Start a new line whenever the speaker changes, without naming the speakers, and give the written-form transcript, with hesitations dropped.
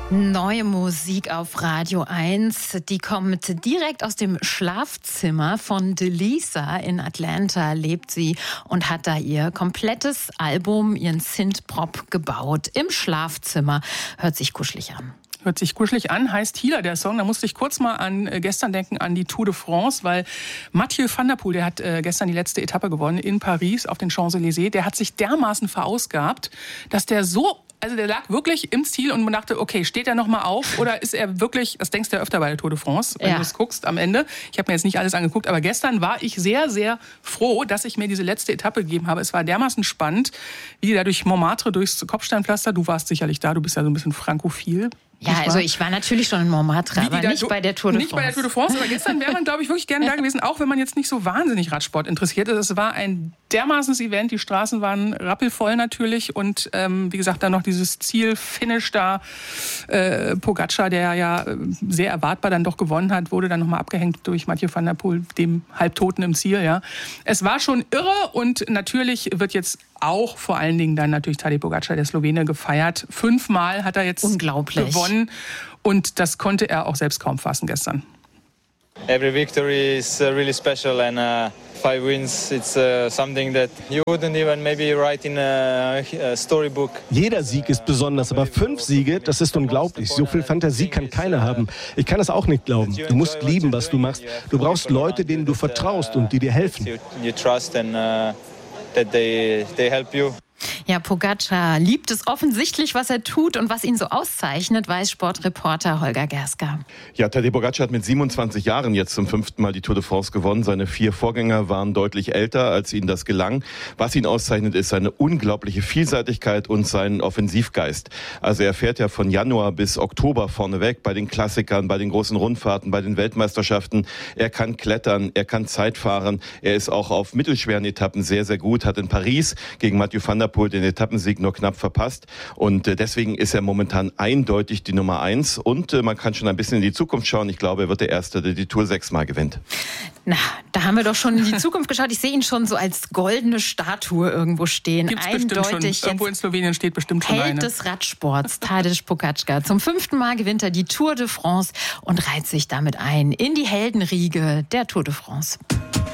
Neue Musik auf Radio 1, die kommt direkt aus dem Schlafzimmer von Delisa. In Atlanta lebt sie und hat da ihr komplettes Album, ihren Synthpop gebaut. Im Schlafzimmer. Hört sich kuschelig an.
Hört sich kuschelig an, heißt Healer der Song. Da musste ich kurz mal an gestern denken, an die Tour de France, weil Mathieu van der Poel, der hat gestern die letzte Etappe gewonnen in Paris auf den Champs-Élysées, der hat sich dermaßen verausgabt, dass der lag wirklich im Ziel und man dachte, okay, steht er noch mal auf oder ist er wirklich, das denkst du ja öfter bei der Tour de France, wenn du es guckst am Ende. Ich habe mir jetzt nicht alles angeguckt, aber gestern war ich sehr, sehr froh, dass ich mir diese letzte Etappe gegeben habe. Es war dermaßen spannend, wie die da durch Montmartre, durchs Kopfsteinpflaster, du warst sicherlich da, du bist ja so ein bisschen frankophil.
Ja, also ich war natürlich schon in Montmartre, aber nicht bei der Tour de France.
Nicht bei der Tour de France, aber gestern wäre man, glaube ich, wirklich gerne da gewesen, auch wenn man jetzt nicht so wahnsinnig Radsport interessiert ist. Es war ein dermaßenes Event, die Straßen waren rappelvoll natürlich und wie gesagt, dann noch dieses Zielfinish da, Pogacar, der ja sehr erwartbar dann doch gewonnen hat, wurde dann nochmal abgehängt durch Mathieu van der Poel, dem Halbtoten im Ziel. Ja. Es war schon irre und natürlich wird jetzt auch vor allen Dingen dann natürlich Tadej Pogacar, der Slowene, gefeiert. 5-mal hat er jetzt gewonnen und das konnte er auch selbst kaum fassen gestern.
Every victory is really special and 5 wins, it's something that you wouldn't even maybe write in a storybook.
Jeder Sieg ist besonders, aber 5 Siege, das ist unglaublich. So viel Fantasie kann keiner haben. Ich kann das auch nicht glauben. Du musst lieben, was du machst. Du brauchst Leute, denen du vertraust und die dir helfen.
You trust and that they help you.
Ja, Pogacar liebt es offensichtlich, was er tut und was ihn so auszeichnet, weiß Sportreporter Holger Gerska.
Ja, Tadej Pogacar hat mit 27 Jahren jetzt zum 5. Mal die Tour de France gewonnen. Seine 4 Vorgänger waren deutlich älter, als ihnen das gelang. Was ihn auszeichnet, ist seine unglaubliche Vielseitigkeit und sein Offensivgeist. Also er fährt ja von Januar bis Oktober vorneweg bei den Klassikern, bei den großen Rundfahrten, bei den Weltmeisterschaften. Er kann klettern, er kann Zeit fahren. Er ist auch auf mittelschweren Etappen sehr, sehr gut. Hat in Paris gegen Mathieu van der Poel den Etappensieg nur knapp verpasst und deswegen ist er momentan eindeutig die Nummer 1 und man kann schon ein bisschen in die Zukunft schauen. Ich glaube, er wird der Erste, der die Tour 6-mal gewinnt.
Na, da haben wir doch schon in die Zukunft geschaut. Ich sehe ihn schon so als goldene Statue irgendwo stehen.
Gibt's
eindeutig
schon. Irgendwo in Slowenien steht bestimmt schon
Held
eine.
des Radsports, Tadej Pogacar. Zum 5. Mal gewinnt er die Tour de France und reiht sich damit ein in die Heldenriege der Tour de France.